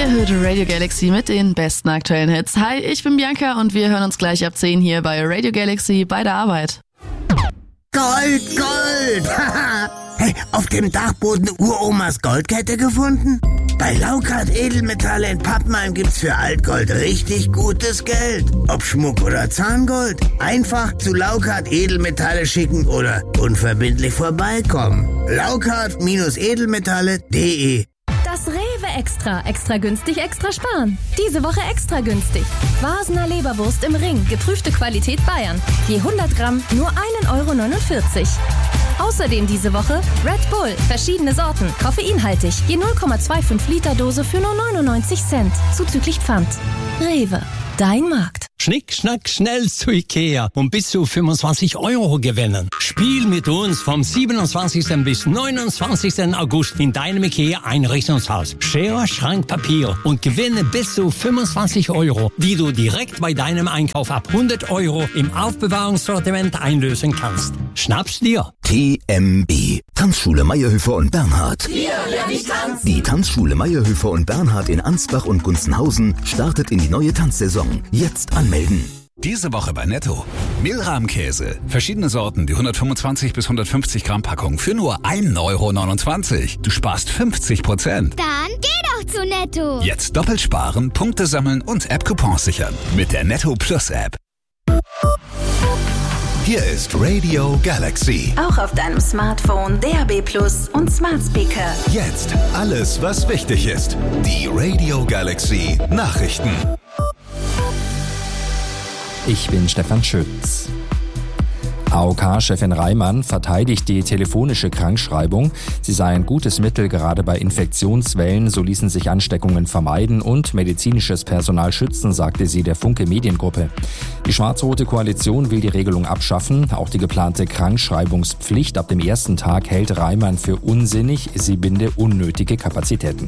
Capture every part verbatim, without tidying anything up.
hört Radio Galaxy mit den besten aktuellen Hits. Hi, ich bin Bianca und wir hören uns gleich ab zehn hier bei Radio Galaxy bei der Arbeit. Gold, Gold! Hey, auf dem Dachboden Uromas Goldkette gefunden? Bei Laukart Edelmetalle in Pappenheim gibt's für Altgold richtig gutes Geld. Ob Schmuck oder Zahngold. Einfach zu Laukart Edelmetalle schicken oder unverbindlich vorbeikommen. Laukart-edelmetalle punkt de. Das Rewe Extra. Extra günstig, extra sparen. Diese Woche extra günstig. Vasener Leberwurst im Ring. Geprüfte Qualität Bayern. Je hundert Gramm nur ein Euro neunundvierzig. Außerdem diese Woche Red Bull. Verschiedene Sorten. Koffeinhaltig. Je null Komma fünfundzwanzig Liter Dose für nur neunundneunzig Cent. Zuzüglich Pfand. Rewe. Dein Markt. Schnick, schnack, schnell zu Ikea und bis zu fünfundzwanzig Euro gewinnen. Spiel mit uns vom siebenundzwanzigsten bis neunundzwanzigsten August in deinem Ikea Einrichtungshaus. Schere, Schrank, Papier und gewinne bis zu fünfundzwanzig Euro, die du direkt bei deinem Einkauf ab hundert Euro im Aufbewahrungssortiment einlösen kannst. Schnapp's dir. T M B. Tanzschule Meyerhöfer und Bernhard. Wir lernen nicht tanzen. Die Tanzschule Meyerhöfer und Bernhard in Ansbach und Gunzenhausen startet in die neue Tanzsaison. Jetzt anmelden. Diese Woche bei Netto. Mehlrahmkäse. Verschiedene Sorten, die hundertfünfundzwanzig bis hundertfünfzig Gramm Packung für nur ein Euro neunundzwanzig. Du sparst fünfzig Prozent. Dann geh doch zu Netto. Jetzt doppelt sparen, Punkte sammeln und App-Coupons sichern. Mit der Netto Plus App. Hier ist Radio Galaxy. Auch auf deinem Smartphone, D A B Plus und Smart Speaker. Jetzt alles, was wichtig ist. Die Radio Galaxy Nachrichten. Ich bin Stefan Schütz. A O K-Chefin Reimann verteidigt die telefonische Krankschreibung. Sie sei ein gutes Mittel gerade bei Infektionswellen, so ließen sich Ansteckungen vermeiden und medizinisches Personal schützen, sagte sie der Funke Mediengruppe. Die schwarz-rote Koalition will die Regelung abschaffen. Auch die geplante Krankschreibungspflicht ab dem ersten Tag hält Reimann für unsinnig. Sie binde unnötige Kapazitäten.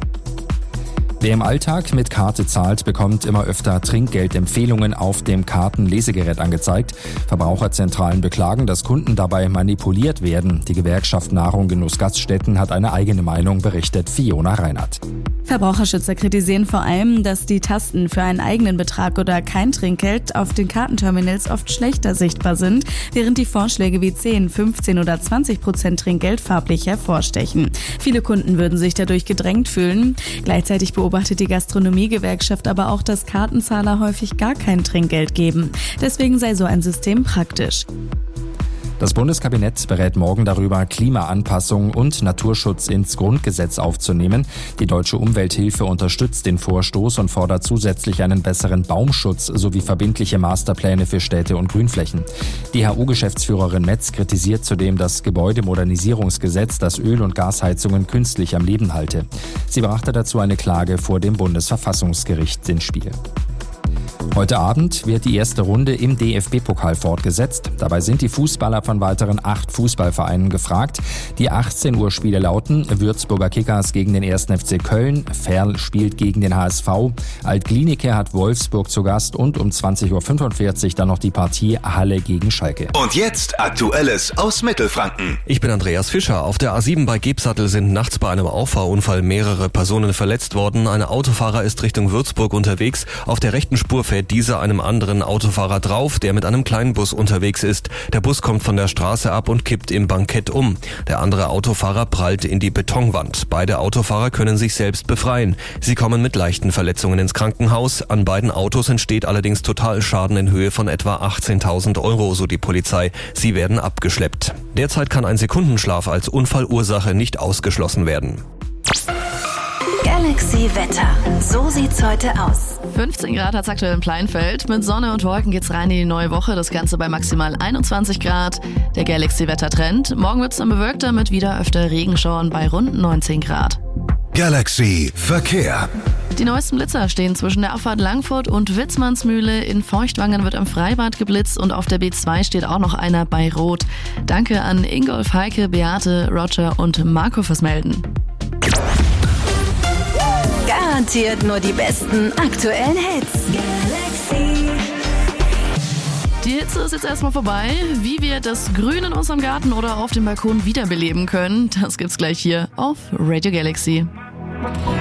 Wer im Alltag mit Karte zahlt, bekommt immer öfter Trinkgeldempfehlungen auf dem Kartenlesegerät angezeigt. Verbraucherzentralen beklagen, dass Kunden dabei manipuliert werden. Die Gewerkschaft Nahrung Genuss Gaststätten hat eine eigene Meinung, berichtet Fiona Reinhardt. Verbraucherschützer kritisieren vor allem, dass die Tasten für einen eigenen Betrag oder kein Trinkgeld auf den Kartenterminals oft schlechter sichtbar sind, während die Vorschläge wie zehn, fünfzehn oder zwanzig Prozent Trinkgeld farblich hervorstechen. Viele Kunden würden sich dadurch gedrängt fühlen. Gleichzeitig beobachtet die Gastronomiegewerkschaft aber auch, dass Kartenzahler häufig gar kein Trinkgeld geben. Deswegen sei so ein System praktisch. Das Bundeskabinett berät morgen darüber, Klimaanpassung und Naturschutz ins Grundgesetz aufzunehmen. Die Deutsche Umwelthilfe unterstützt den Vorstoß und fordert zusätzlich einen besseren Baumschutz sowie verbindliche Masterpläne für Städte und Grünflächen. Die H U-Geschäftsführerin Metz kritisiert zudem das Gebäudemodernisierungsgesetz, das Öl- und Gasheizungen künstlich am Leben halte. Sie brachte dazu eine Klage vor dem Bundesverfassungsgericht ins Spiel. Heute Abend wird die erste Runde im D F B-Pokal fortgesetzt. Dabei sind die Fußballer von weiteren acht Fußballvereinen gefragt. Die achtzehn Uhr Spiele lauten: Würzburger Kickers gegen den ersten F C Köln, Verl spielt gegen den H S V, Alt-Glienicke hat Wolfsburg zu Gast und um zwanzig Uhr fünfundvierzig dann noch die Partie Halle gegen Schalke. Und jetzt Aktuelles aus Mittelfranken. Ich bin Andreas Fischer. Auf der A sieben bei Gebsattel sind nachts bei einem Auffahrunfall mehrere Personen verletzt worden. Ein Autofahrer ist Richtung Würzburg unterwegs. Auf der rechten Spur fährt dieser einem anderen Autofahrer drauf, der mit einem kleinen Bus unterwegs ist. Der Bus kommt von der Straße ab und kippt im Bankett um. Der andere Autofahrer prallt in die Betonwand. Beide Autofahrer können sich selbst befreien. Sie kommen mit leichten Verletzungen ins Krankenhaus. An beiden Autos entsteht allerdings Totalschaden in Höhe von etwa achtzehntausend Euro, so die Polizei. Sie werden abgeschleppt. Derzeit kann ein Sekundenschlaf als Unfallursache nicht ausgeschlossen werden. Galaxy Wetter. So sieht's heute aus. fünfzehn Grad hat's aktuell in Pleinfeld. Mit Sonne und Wolken geht's rein in die neue Woche. Das Ganze bei maximal einundzwanzig Grad. Der Galaxy-Wettertrend. Morgen wird's dann bewölkter mit wieder öfter Regenschauern bei rund neunzehn Grad. Galaxy Verkehr. Die neuesten Blitzer stehen zwischen der Auffahrt Langfurt und Witzmannsmühle. In Feuchtwangen wird am Freibad geblitzt und auf der B zwei steht auch noch einer bei Rot. Danke an Ingolf, Heike, Beate, Roger und Marco fürs Melden. Garantiert nur die besten aktuellen Hits. Galaxy. Die Hitze ist jetzt erstmal vorbei. Wie wir das Grün in unserem Garten oder auf dem Balkon wiederbeleben können, das gibt's gleich hier auf Radio Galaxy.